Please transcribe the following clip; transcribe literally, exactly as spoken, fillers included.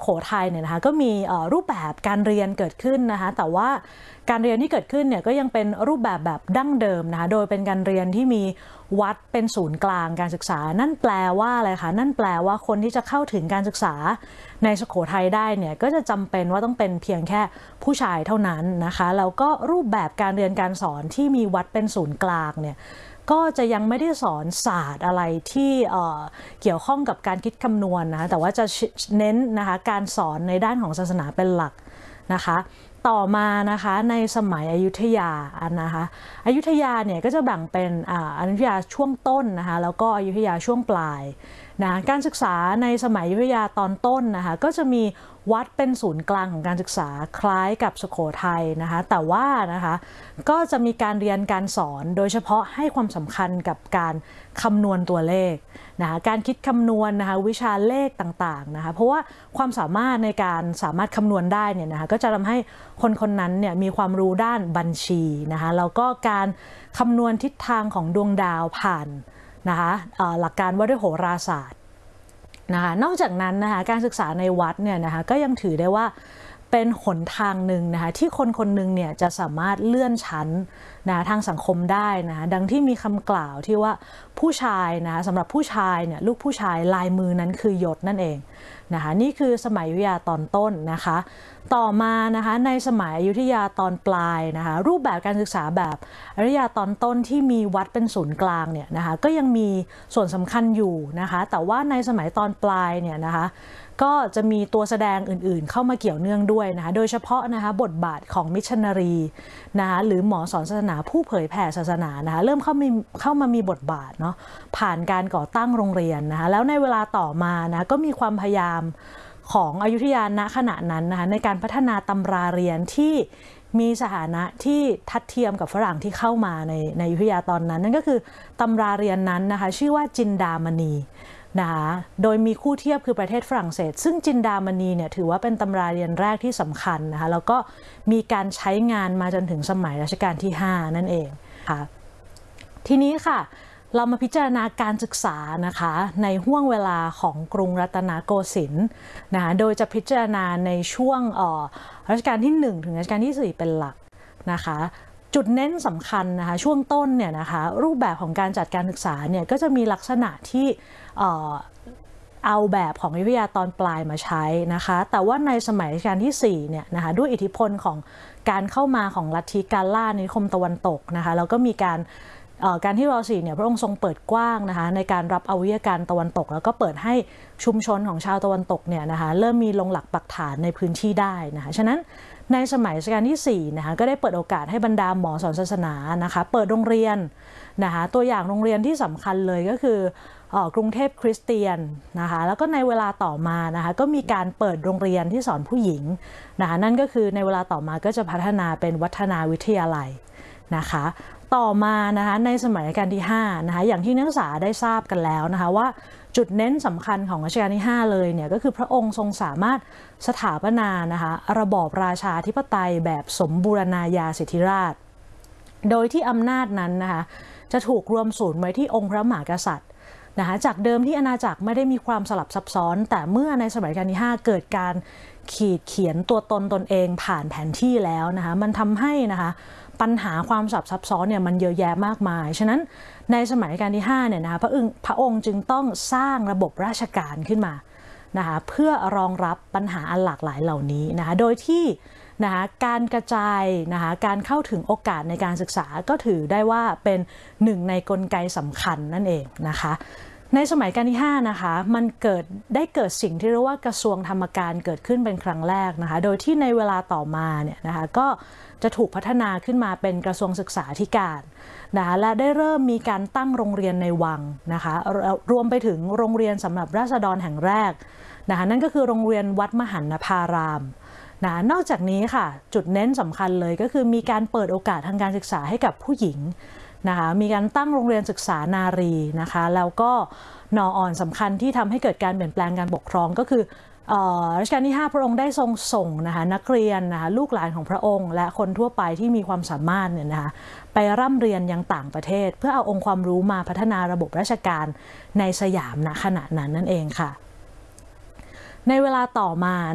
โขทัยเนี่ยนะคะก็มีรูปแบบการเรียนเกิดขึ้นนะคะแต่ว่าการเรียนที่เกิดขึ้นเนี่ยก็ยังเป็นรูปแบบแบบดั้งเดิมนะคะโดยเป็นการเรียนที่มีวัดเป็นศูนย์กลางการศึกษานั่นแปลว่าอะไรคะนั่นแปลว่าคนที่จะเข้าถึงการศึกษาในสุโขทัยได้เนี่ยก็จะจำเป็นว่าต้องเป็นเพียงแค่ผู้ชายเท่านั้นนะคะแล้วก็รูปแบบการเรียนการสอนที่มีวัดเป็นศูนย์กลางเนี่ยก็จะยังไม่ได้สอนศาสตร์อะไรที่เอ่อเกี่ยวข้องกับการคิดคำนวณ นะคะแต่ว่าจะเน้นนะคะการสอนในด้านของศาสนาเป็นหลักนะคะต่อมานะคะในสมัยอยุธยานะคะอยุธยาเนี่ยก็จะแบ่งเป็นอ่าอยุธยาช่วงต้นนะคะแล้วก็อยุธยาช่วงปลายนะการศึกษาในสมัยอยุธยาตอนต้นนะคะก็จะมีวัดเป็นศูนย์กลางของการศึกษาคล้ายกับสุโขทัยนะคะแต่ว่านะคะก็จะมีการเรียนการสอนโดยเฉพาะให้ความสำคัญกับการคำนวณตัวเลขนะคะการคิดคำนวณนะคะวิชาเลขต่างๆนะคะเพราะว่าความสามารถในการสามารถคำนวณได้เนี่ยนะคะก็จะทำให้คนคนนั้นเนี่ยมีความรู้ด้านบัญชีนะคะแล้วก็การคำนวณทิศทางของดวงดาวผ่านนะคะหลักการว่าด้วยโหราศาสตร์นะคะนอกจากนั้นนะคะการศึกษาในวัดเนี่ยนะคะก็ยังถือได้ว่าเป็นหนทางหนึ่งนะคะที่คนคนหนึ่งเนี่ยจะสามารถเลื่อนชั้นนะทางสังคมได้นะดังที่มีคำกล่าวที่ว่าผู้ชายนะสำหรับผู้ชายเนี่ยลูกผู้ชายลายมือนั้นคือหยดนั่นเองนะคะนี่คือสมัยอยุธยาตอนต้นนะคะต่อมานะคะในสมัยอยุธยาตอนปลายนะคะรูปแบบการศึกษาแบบอยุธยาตอนต้นที่มีวัดเป็นศูนย์กลางเนี่ยนะคะก็ยังมีส่วนสำคัญอยู่นะคะแต่ว่าในสมัยตอนปลายเนี่ยนะคะก็จะมีตัวแสดงอื่นๆเข้ามาเกี่ยวเนื่องด้วยนะคะโดยเฉพาะนะคะบทบาทของมิชชันนารีนะคะหรือหมอสอนศาสนาผู้เผยแผ่ศาสนานะคะเริ่มเข้ามาเข้ามามีบทบาทเนาะผ่านการก่อตั้งโรงเรียนนะคะแล้วในเวลาต่อมานะก็มีความพยายามของอยุธยาณขณะนั้นนะคะในการพัฒนาตำราเรียนที่มีสถานะที่ทัดเทียมกับฝรั่งที่เข้ามาในในอยุธยาตอนนั้นนั่นก็คือตำราเรียนนั้นนะคะชื่อว่าจินดามณีนะคะโดยมีคู่เทียบคือประเทศฝรั่งเศสซึ่งจินดามณีเนี่ยถือว่าเป็นตำราเรียนแรกที่สำคัญนะคะแล้วก็มีการใช้งานมาจนถึงสมัยรัชกาลที่ห้านั่นเองค่ะทีนี้ค่ะเรามาพิจารณาการศึกษานะคะในห้วงเวลาของกรุงรัตนโกสินทร์นะคะโดยจะพิจารณาในช่วงรัชกาลที่หนึ่งถึงรัชกาลที่สี่เป็นหลักนะคะจุดเน้นสำคัญนะคะช่วงต้นเนี่ยนะคะรูปแบบของการจัดการศึกษาเนี่ยก็จะมีลักษณะที่เอ่อเอาแบบของอยุธยาตอนปลายมาใช้นะคะแต่ว่าในสมัยรัชกาลที่สี่เนี่ยนะคะด้วยอิทธิพลของการเข้ามาของลัทธิการล่านิคมตะวันตกนะคะแล้วก็มีการการที่รอสี่เนี่ยพระองค์ทรงเปิดกว้างนะคะในการรับเอาวิทยาการตะวันตกแล้วก็เปิดให้ชุมชนของชาวตะวันตกเนี่ยนะคะเริ่มมีลงหลักปักฐานในพื้นที่ได้นะคะฉะนั้นในสมัยรัชกาลที่สี่นะคะก็ได้เปิดโอกาสให้บรรดาหมอสอนศาสนานะคะเปิดโรงเรียนนะคะตัวอย่างโรงเรียนที่สำคัญเลยก็คือกรุงเทพคริสเตียนนะคะแล้วก็ในเวลาต่อมานะคะก็มีการเปิดโรงเรียนที่สอนผู้หญิงนะคะนั่นก็คือในเวลาต่อมาก็จะพัฒนาเป็นวัฒนาวิทยาลัยนะคะต่อมานะคะในสมัยรัชกาลที่ห้านะคะอย่างที่นักศึกษาได้ทราบกันแล้วนะคะว่าจุดเน้นสำคัญของรัชกาลที่ห้าเลยเนี่ยก็คือพระองค์ทรงสามารถสถาปนานะคะระบอบราชาธิปไตยแบบสมบูรณาญาสิทธิราชย์โดยที่อำนาจนั้นนะคะจะถูกรวมศูนย์ไว้ที่องค์พระมหากษัตริย์นะคะจากเดิมที่อาณาจักรไม่ได้มีความสลับซับซ้อนแต่เมื่อในสมัยรัชกาลที่ห้าเกิดการขีดเขียนตัวตนตนเองผ่านแผนที่แล้วนะคะมันทำให้นะคะปัญหาความสลับซับซ้อนเนี่ยมันเยอะแยะมากมายฉะนั้นในสมัยรัชกาลที่ห้าเนี่ยนะคะพระองค์พระองค์จึงต้องสร้างระบบราชการขึ้นมานะคะเพื่อรองรับปัญหาอันหลากหลายเหล่านี้นะคะโดยที่นะคะการกระจายนะคะการเข้าถึงโอกาสในการศึกษาก็ถือได้ว่าเป็นหนึ่งในกลไกสำคัญนั่นเองนะคะในสมัยรัชกาลที่ห้านะคะมันเกิดได้เกิดสิ่งที่เรียกว่ากระทรวงธรรมการเกิดขึ้นเป็นครั้งแรกนะคะโดยที่ในเวลาต่อมาเนี่ยนะคะก็จะถูกพัฒนาขึ้นมาเป็นกระทรวงศึกษาธิการนะคะและได้เริ่มมีการตั้งโรงเรียนในวังนะคะรวมไปถึงโรงเรียนสำหรับราษฎรแห่งแรกนะคะนั่นก็คือโรงเรียนวัดมหันนภารามนะนอกจากนี้ค่ะจุดเน้นสำคัญเลยก็คือมีการเปิดโอกาสทางการศึกษาให้กับผู้หญิงนะคะมีการตั้งโรงเรียนศึกษานารีนะคะแล้วก็นออ่อนสำคัญที่ทำให้เกิดการเปลี่ยนแปลงการปกครองก็คือรัชกาลที่ห้าพระองค์ได้ทรงส่งนะคะนักเรียนนะคะลูกหลานของพระองค์และคนทั่วไปที่มีความสามารถเนี่ยนะคะไปร่ำเรียนยังต่างประเทศเพื่อเอาองค์ความรู้มาพัฒนาระบบราชการในสยามณขณะนั้นนั่นเองค่ะในเวลาต่อมา